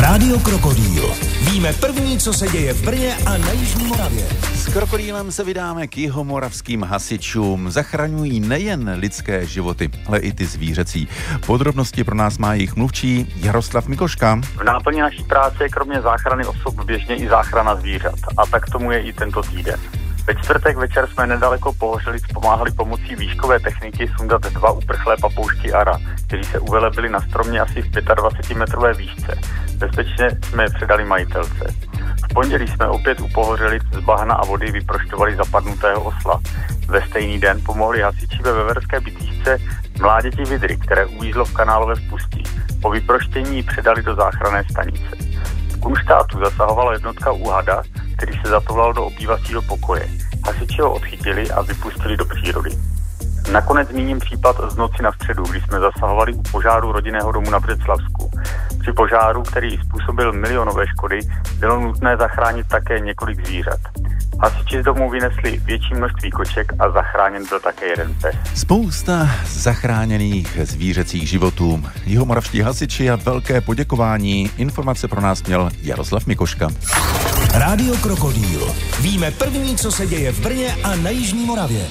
Rádio Krokodýl. Víme první, co se děje v Brně a na Jižní Moravě. S Krokodýlem se vydáme k jihomoravským hasičům. Zachraňují nejen lidské životy, ale i ty zvířecí. Podrobnosti pro nás má jejich mluvčí Jaroslav Mikoška. V náplni naší práce je kromě záchrany osob běžně i záchrana zvířat. A tak tomu je i tento týden. Ve čtvrtek večer jsme nedaleko Pohořelic pomáhali pomocí výškové techniky sundat 2 uprchlé papoušky ara, kteří se uvelebili na stromě asi v 25-metrové výšce. Bezpečně jsme je předali majitelce. V pondělí jsme opět u Pohořelic z bahna a vody vyprošťovali zapadnutého osla. Ve stejný den pomohli hasiči ve Veverské Bytýšce mláděti vidry, které uvízlo v kanálové vpustí. Po vyproštění ji předali do záchranné stanice. V Kunštátu zasahovala jednotka úhada, který se zatoulal do obývacího pokoje. Hasiči ho odchytili a vypustili do přírody. Nakonec zmíním případ z noci na středu, kdy jsme zasahovali u požáru rodinného domu na Břeclavsku. Při požáru, který způsobil milionové škody, bylo nutné zachránit také několik zvířat. Hasiči z domu vynesli větší množství koček a zachráněn byl také jeden pes. Spousta zachráněných zvířecích životů. Jihomoravští hasiči a velké poděkování. Informace pro nás měl Jaroslav Mikoška. Rádio Krokodýl. Víme první, co se děje v Brně a na Jižní Moravě.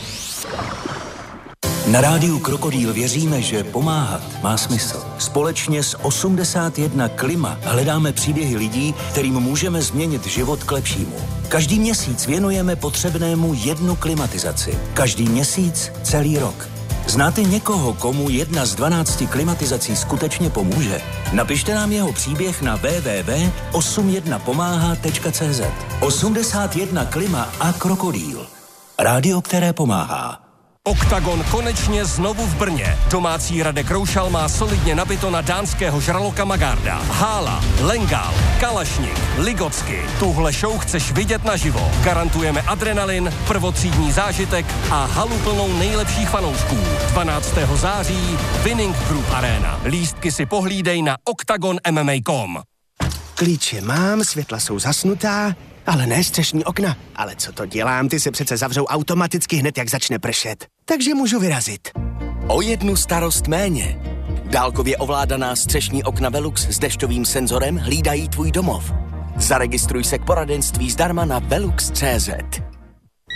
Na Rádiu Krokodýl věříme, že pomáhat má smysl. Společně s 81 Klima hledáme příběhy lidí, kterým můžeme změnit život k lepšímu. Každý měsíc věnujeme potřebnému 1 klimatizaci. Každý měsíc celý rok. Znáte někoho, komu 1 z 12 klimatizací skutečně pomůže? Napište nám jeho příběh na www.81pomáha.cz. 81 Klima a Krokodýl. Rádio, které pomáhá. Oktagon konečně znovu v Brně. Domácí Radek Roušal má solidně nabito na dánského žraloka Magarda. Hála, Lengál, Kalašník, Ligocky. Tuhle show chceš vidět naživo. Garantujeme adrenalin, prvotřídní zážitek a halu plnou nejlepších fanoušků. 12. září Winning Group Arena. Lístky si pohlídej na oktagonmma.com. Klíče mám, světla jsou zasnutá, ale ne střešní okna. Ale co to dělám, ty se přece zavřou automaticky hned, jak začne pršet. Takže můžu vyrazit. O 1 starost méně. Dálkově ovládaná střešní okna Velux s dešťovým senzorem hlídají tvůj domov. Zaregistruj se k poradenství zdarma na velux.cz.